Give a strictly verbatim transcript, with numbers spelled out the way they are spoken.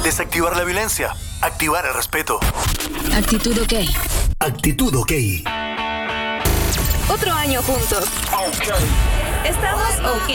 Desactivar la violencia. Activar el respeto. Actitud OK. Actitud OK. Otro año juntos. Okay. Estamos OK.